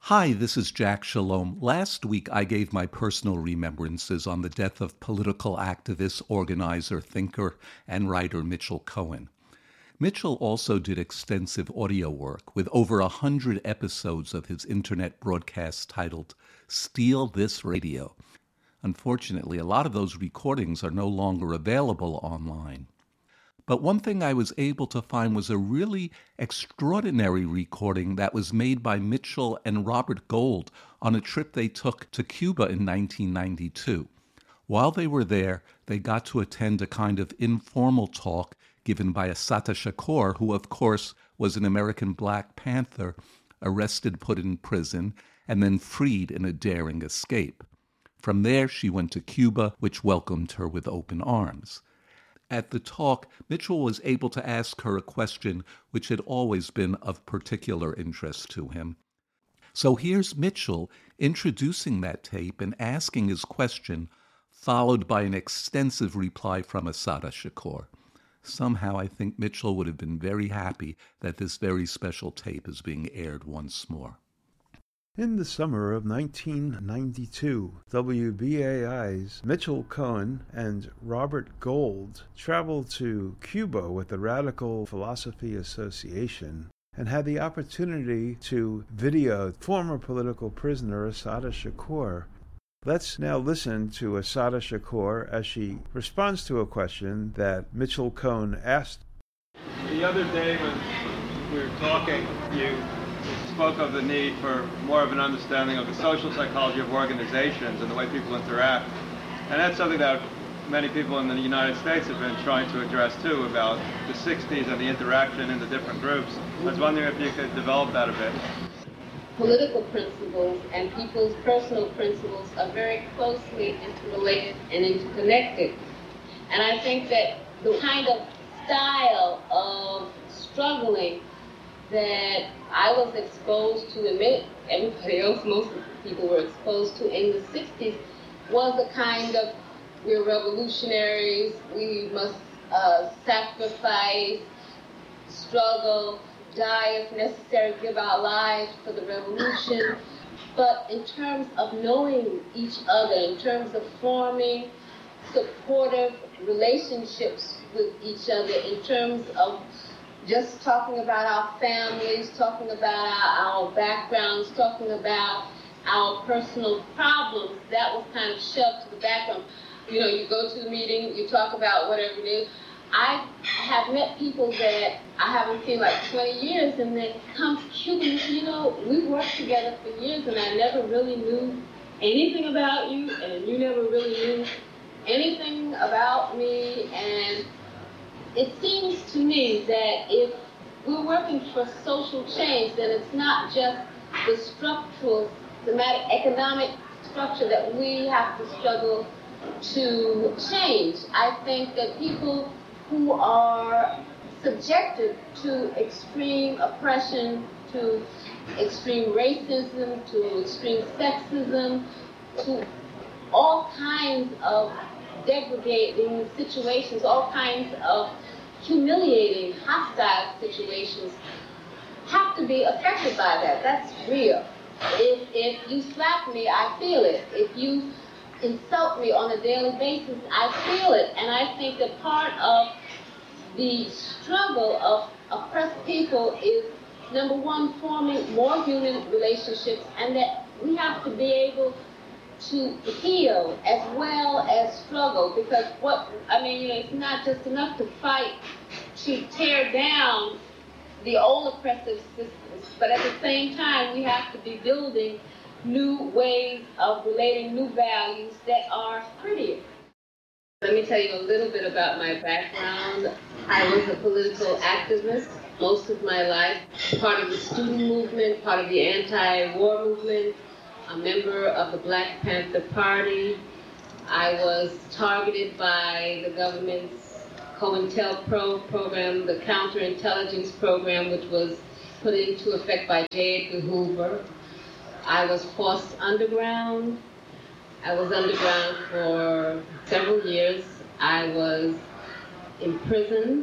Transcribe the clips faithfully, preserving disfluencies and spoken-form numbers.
Hi, this is Jack Shalom. Last week I gave my personal remembrances on the death of political activist, organizer, thinker, and writer Mitchell Cohen. Mitchell also did extensive audio work with over a hundred episodes of his internet broadcast titled Steal This Radio. Unfortunately, a lot of those recordings are no longer available online. But one thing I was able to find was a really extraordinary recording that was made by Mitchell and Robert Gold on a trip they took to Cuba in nineteen ninety-two. While they were there, they got to attend a kind of informal talk given by Assata Shakur, who of course was an American Black Panther, arrested, put in prison, and then freed in a daring escape. From there, she went to Cuba, which welcomed her with open arms. At the talk, Mitchell was able to ask her a question which had always been of particular interest to him. So here's Mitchell introducing that tape and asking his question, followed by an extensive reply from Assata Shakur. Somehow I think Mitchell would have been very happy that this very special tape is being aired once more. In the summer of nineteen ninety-two, W B A I's Mitchell Cohen and Robert Gold traveled to Cuba with the Radical Philosophy Association and had the opportunity to video former political prisoner Assata Shakur. Let's now listen to Assata Shakur as she responds to a question that Mitchell Cohen asked. The other day when we were talking, you spoke of the need for more of an understanding of the social psychology of organizations and the way people interact. And that's something that many people in the United States have been trying to address too, about the sixties and the interaction in the different groups. I was wondering if you could develop that a bit. Political principles and people's personal principles are very closely interrelated and interconnected. And I think that the kind of style of struggling that I was exposed to, and many, everybody else, most of the people were exposed to in the sixties, was a kind of, we're revolutionaries, we must uh, sacrifice, struggle, die if necessary, give our lives for the revolution. But in terms of knowing each other, in terms of forming supportive relationships with each other, in terms of just talking about our families, talking about our, our backgrounds, talking about our personal problems, that was kind of shoved to the background. You know, you go to the meeting, you talk about whatever it is. I have met people that I haven't seen like twenty years, and they come to Cuba and say, you know, we worked together for years, and I never really knew anything about you, and you never really knew anything about me. And it seems to me that if we're working for social change, then it's not just the structural, thematic, economic structure that we have to struggle to change. I think that people who are subjected to extreme oppression, to extreme racism, to extreme sexism, to all kinds of degrading situations, all kinds of humiliating, hostile situations, have to be affected by that. That's real. If, if you slap me, I feel it. If you insult me on a daily basis, I feel it. And I think that part of the struggle of oppressed people is, number one, forming more human relationships, and that we have to be able to heal as well as struggle, because what, I mean, you know, it's not just enough to fight to tear down the old oppressive systems, but at the same time, we have to be building new ways of relating, new values that are prettier. Let me tell you a little bit about my background. I was a political activist most of my life, part of the student movement, part of the anti-war movement, a member of the Black Panther Party. I was targeted by the government's COINTELPRO program, the counterintelligence program, which was put into effect by J. Edgar Hoover. I was forced underground. I was underground for several years. I was imprisoned.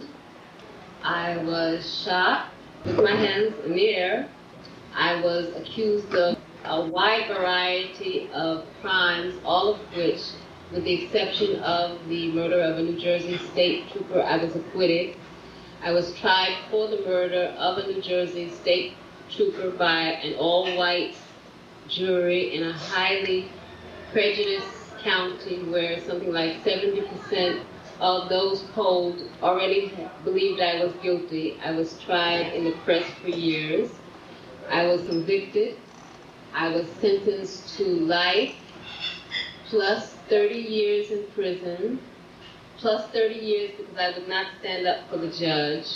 I was shot with my hands in the air. I was accused of a wide variety of crimes, all of which, with the exception of the murder of a New Jersey state trooper, I was acquitted. I was tried for the murder of a New Jersey state trooper by an all-white jury in a highly prejudiced county where something like seventy percent of those polled already believed I was guilty. I was tried in the press for years. I was convicted. I was sentenced to life plus thirty years in prison, plus thirty years because I would not stand up for the judge.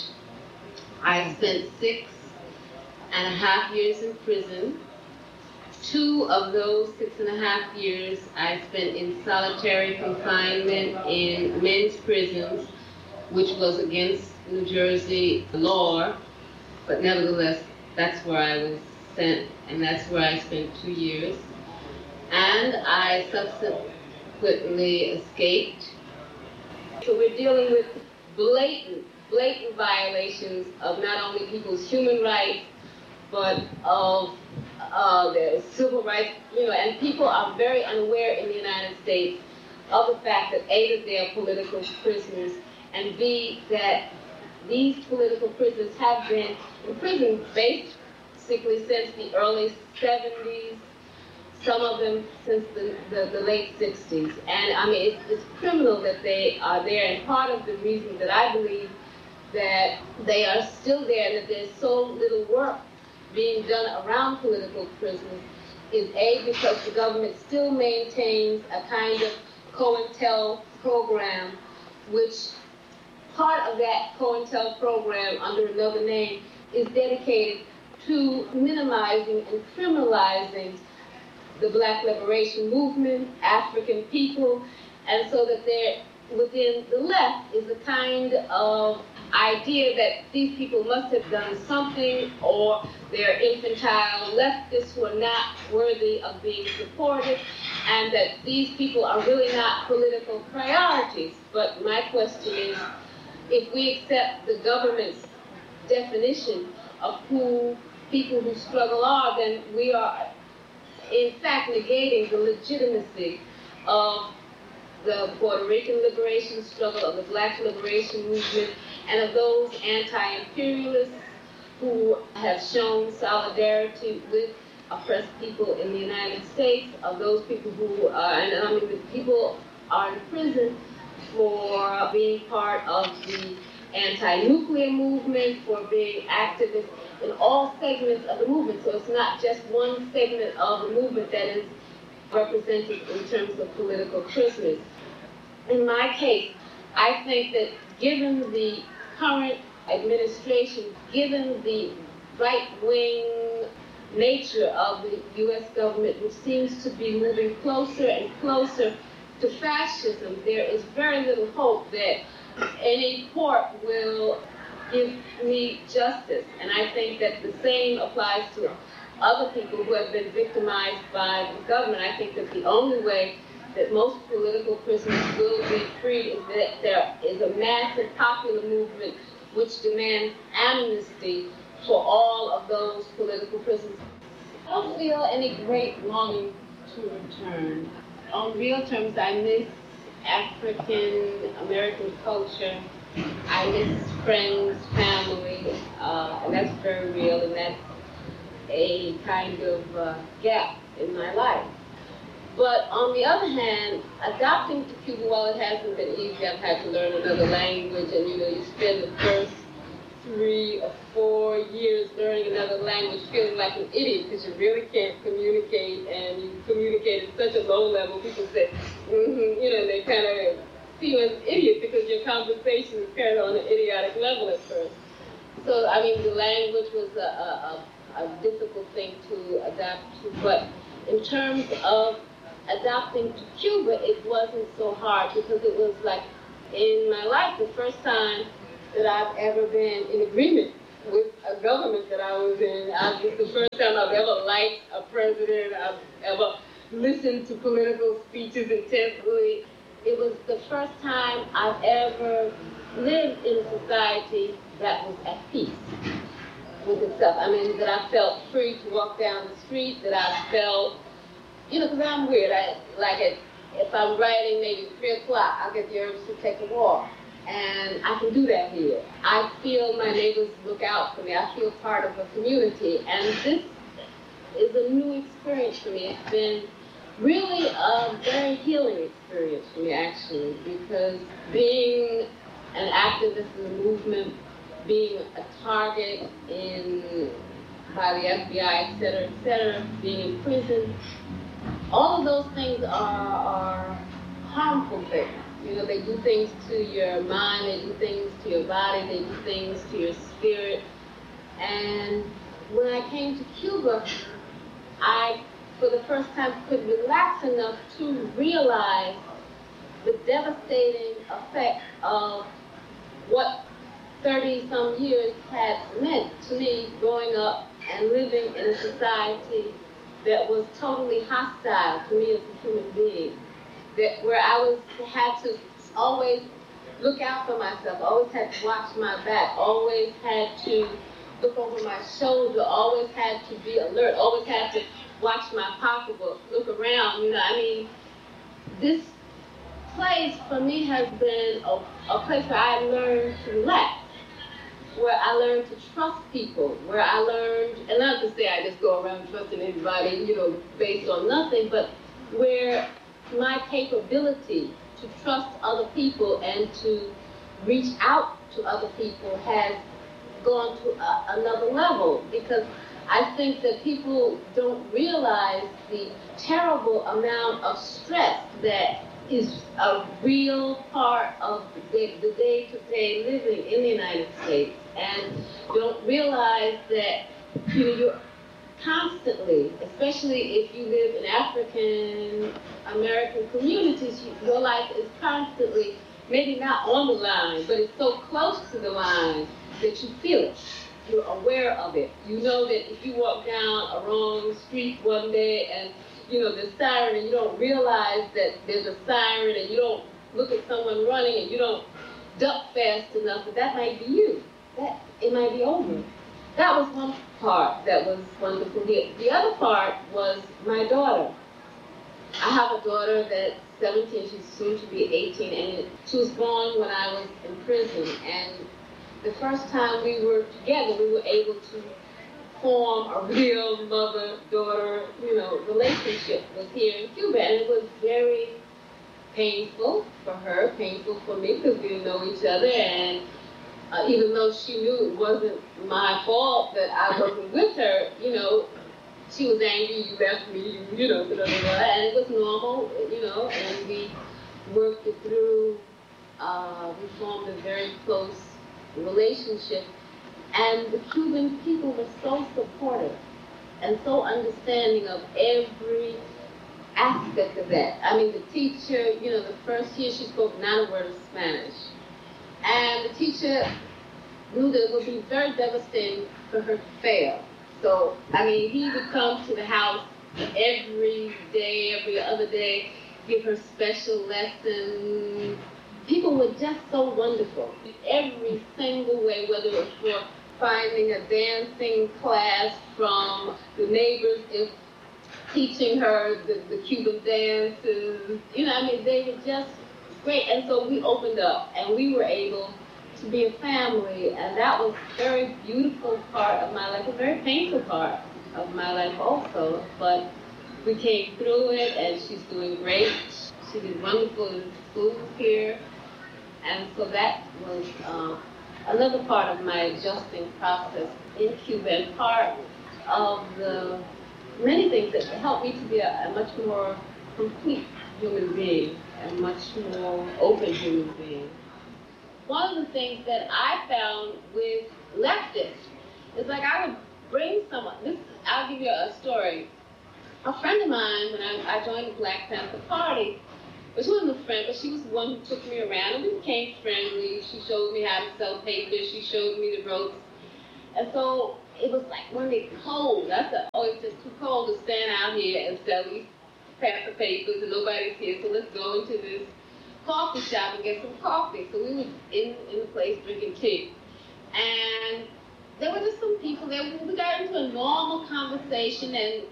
I spent six and a half years in prison. Two of those six and a half years I spent in solitary confinement in men's prisons, which was against New Jersey law, but nevertheless, that's where I was sent, and that's where I spent two years. And I subsequently escaped. So we're dealing with blatant, blatant violations of not only people's human rights, but of uh, their civil rights, you know, and people are very unaware in the United States of the fact that A, that they are political prisoners, and B, that these political prisoners have been in prison basically since the early seventies, some of them since the, the, the late sixties. And I mean, it's, it's criminal that they are there, and part of the reason that I believe that they are still there and that there's so little work being done around political prisoners is A, because the government still maintains a kind of COINTEL program, which part of that COINTEL program under another name is dedicated to minimizing and criminalizing the Black liberation movement, African people, and so that there within the left is a kind of idea that these people must have done something, or they're infantile leftists who are not worthy of being supported, and that these people are really not political priorities. But my question is, if we accept the government's definition of who people who struggle are, then we are in fact negating the legitimacy of the Puerto Rican liberation struggle, of the Black liberation movement, and of those anti-imperialists who have shown solidarity with oppressed people in the United States, of those people who are, and I mean, the people are in prison for being part of the anti-nuclear movement, for being activists in all segments of the movement. So it's not just one segment of the movement that is represented in terms of political prisoners. In my case, I think that given the current administration, given the right-wing nature of the U S government, which seems to be moving closer and closer to fascism, there is very little hope that any court will give me justice. And I think that the same applies to other people who have been victimized by the government. I think that the only way that most political prisoners will be freed is that there is a massive popular movement which demands amnesty for all of those political prisoners. I don't feel any great longing to return. On real terms, I miss African American culture. I miss friends, family, uh, and that's very real, and that's a kind of uh, gap in my life. But on the other hand, adapting to Cuba, while it hasn't been easy, I've had to learn another language, and you know, you spend the first three or four years learning another language feeling like an idiot because you really can't communicate, and you communicate at such a low level. People say, mm-hmm, you know, they kind of see you as an idiot because your conversation is kind of on an idiotic level at first. So, I mean, the language was a, a, a difficult thing to adapt to, but in terms of adapting to Cuba, it wasn't so hard because it was like, in my life, the first time that I've ever been in agreement with a government that I was in. I, it's the first time I've ever liked a president, I've ever listened to political speeches intensely. It was the first time I've ever lived in a society that was at peace. with itself. I mean, that I felt free to walk down the street, that I felt, you know, because I'm weird. I, like, it, if I'm writing maybe three o'clock, I'll get the urge to take a walk. And I can do that here. I feel my neighbors look out for me. I feel part of a community. And this is a new experience for me. It's been really a very healing experience for me, actually, because being an activist in the movement, being a target in by the F B I, et cetera, et cetera, being in prison, all of those things are, are harmful things. You know, they do things to your mind, they do things to your body, they do things to your spirit. And when I came to Cuba, I, for the first time, could relax enough to realize the devastating effect of what thirty-some years had meant to me growing up and living in a society that was totally hostile to me as a human being. That where I was had to always look out for myself, always had to watch my back, always had to look over my shoulder, always had to be alert, always had to watch my pocketbook, look around. You know, I mean, this place for me has been a, a place where I learned to relax, where I learned to trust people, where I learned, and not to say I just go around trusting anybody, you know, based on nothing, but where my capability to trust other people and to reach out to other people has gone to a, another level, because I think that people don't realize the terrible amount of stress that is a real part of the, the day-to-day living in the United States, and don't realize that, you know, you're constantly, especially if you live in African American communities, you, your life is constantly, maybe not on the line, but it's so close to the line that you feel it. You're aware of it. You know that if you walk down a wrong street one day and, you know, there's siren and you don't realize that there's a siren, and you don't look at someone running and you don't duck fast enough, that that might be you. That it might be over. That was one part that was wonderful. The, the other part was my daughter. I have a daughter that's seventeen, she's soon to be eighteen, and she was born when I was in prison. And the first time we were together, we were able to form a real mother-daughter, you know, relationship was here in Cuba. And it was very painful for her, painful for me, because we didn't know each other. And Uh, even though she knew it wasn't my fault that I wasn't with her, you know, she was angry, you left me, you, you know, blah, blah, blah, and it was normal, you know, and we worked it through. Uh, we formed a very close relationship, and the Cuban people were so supportive and so understanding of every aspect of that. I mean, the teacher, you know, the first year she spoke not a word of Spanish. And the teacher knew that it would be very devastating for her to fail. So, I mean, he would come to the house every day, every other day, give her special lessons. People were just so wonderful. In every single way, whether it was for finding a dancing class from the neighbors, if teaching her the, the Cuban dances, you know, I mean, they were just great. And so we opened up and we were able to be a family, and that was a very beautiful part of my life, a very painful part of my life also, but we came through it, and she's doing great. She did wonderful in school here, and so that was um, another part of my adjusting process in Cuba, and part of the many things that helped me to be a, a much more complete human being, a much more open human being. One of the things that I found with leftists is, like, I would bring someone, this, I'll give you a story. A friend of mine, when I, I joined the Black Panther Party, but she wasn't a friend, but she was the one who took me around, and we became friendly. She showed me how to sell papers, she showed me the ropes. And so it was like when it's cold, I said, oh, it's just too cold to stand out here and sell these Panther papers, and nobody's here, so let's go into this coffee shop and get some coffee. So we were in, in the place drinking tea. And there were just some people there. We got into a normal conversation, and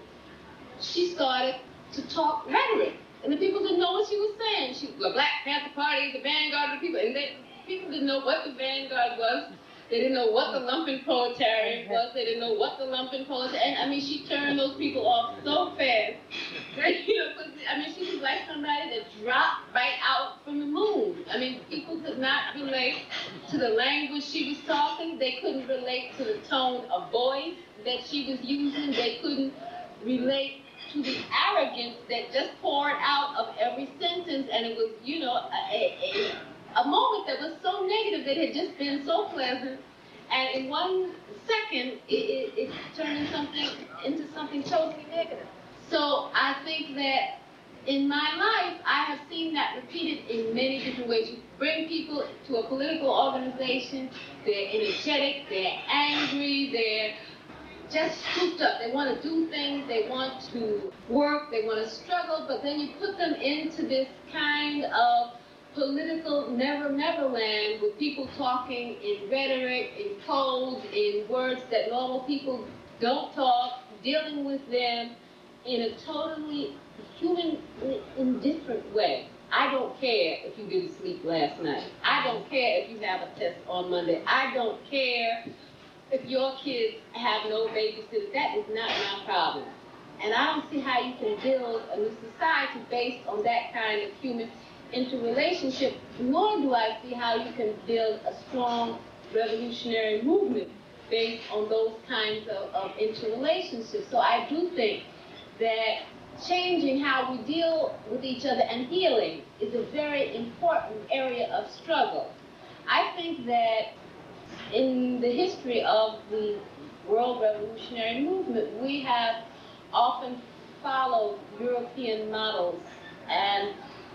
she started to talk rhetoric. And the people didn't know what she was saying. She, the Black Panther Party is the vanguard of the people. And they, people didn't know what the vanguard was. They didn't know what the lumpen proletariat was. They didn't know what the lumpen proletariat. And I mean, she turned those people off so fast. You know, I mean, she was like somebody that dropped right out from the moon. I mean, people could not relate to the language she was talking. They couldn't relate to the tone of voice that she was using. They couldn't relate to the arrogance that just poured out of every sentence. And it was, you know, a, a, a moment that was so negative that had just been so pleasant. And in one second, it, it, it turned into something, into something totally negative. So I think that in my life, I have seen that repeated in many different ways. You bring people to a political organization, they're energetic, they're angry, they're just scooped up. They want to do things, they want to work, they want to struggle, but then you put them into this kind of political never never land with people talking in rhetoric, in codes, in words that normal people don't talk, dealing with them in a totally human indifferent way. I don't care if you didn't sleep last night. I don't care if you have a test on Monday. I don't care if your kids have no babysitter. That is not my problem. And I don't see how you can build a new society based on that kind of human interrelationship, nor do I see how you can build a strong revolutionary movement based on those kinds of, of interrelationships. So I do think that changing how we deal with each other and healing is a very important area of struggle. I think that in the history of the world revolutionary movement, we have often followed European models and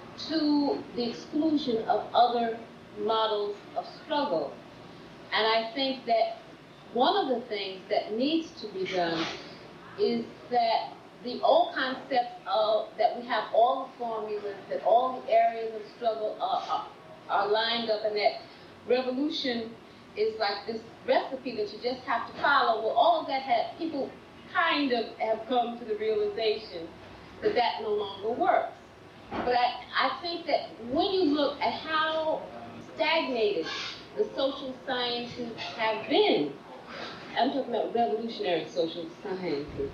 to the exclusion of other models of struggle. And I think that one of the things that needs to be done is that the old concept of that we have all the formulas, that all the areas of struggle are, are, are lined up, and that revolution is like this recipe that you just have to follow. Well, all of that had, people kind of have come to the realization that that no longer works. But I, I think that when you look at how stagnated the social sciences have been, I'm talking about revolutionary social sciences,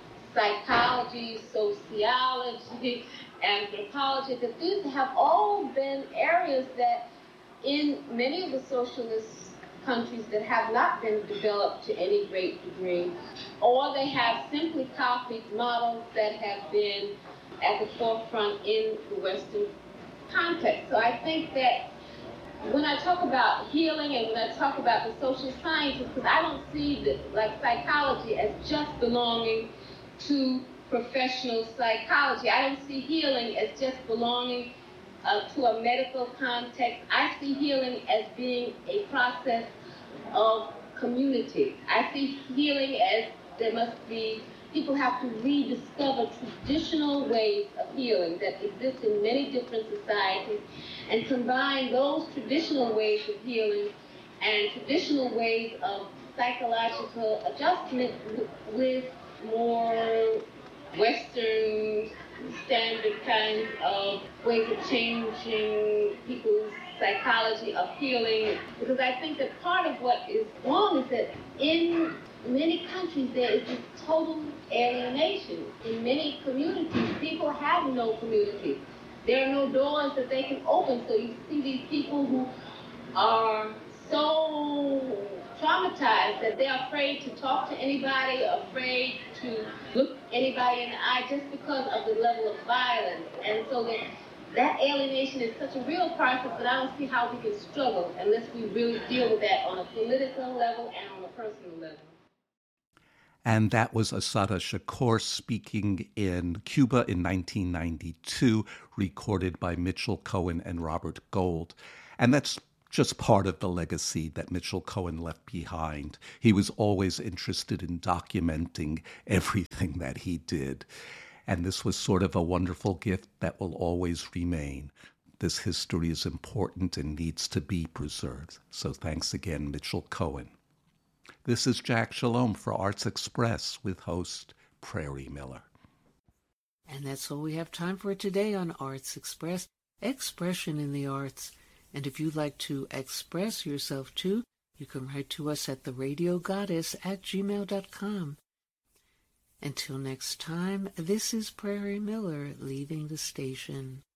psychology, sociology, anthropology, that these have all been areas that in many of the socialist countries that have not been developed to any great degree, or they have simply copied models that have been at the forefront in the Western context. So I think that when I talk about healing and when I talk about the social sciences, because I don't see the, like psychology as just belonging to professional psychology. I don't see healing as just belonging uh, to a medical context. I see healing as being a process of community. I see healing as there must be, people have to rediscover traditional ways of healing that exist in many different societies and combine those traditional ways of healing and traditional ways of psychological adjustment with more Western standard kinds of ways of changing people's psychology of healing. Because I think that part of what is wrong is that in many countries there is this total alienation. In many communities, people have no community. There are no doors that they can open. So you see these people who are so traumatized that they're afraid to talk to anybody, afraid to look anybody in the eye just because of the level of violence. And so that, that alienation is such a real process that I don't see how we can struggle unless we really deal with that on a political level and on a personal level. And that was Assata Shakur speaking in Cuba in nineteen ninety-two, recorded by Mitchell Cohen and Robert Gold. And that's just part of the legacy that Mitchell Cohen left behind. He was always interested in documenting everything that he did. And this was sort of a wonderful gift that will always remain. This history is important and needs to be preserved. So thanks again, Mitchell Cohen. This is Jack Shalom for Arts Express with host Prairie Miller. And that's all we have time for today on Arts Express, expression in the arts. And if you'd like to express yourself too, you can write to us at the radio goddess at gmail dot com. Until next time, this is Prairie Miller leaving the station.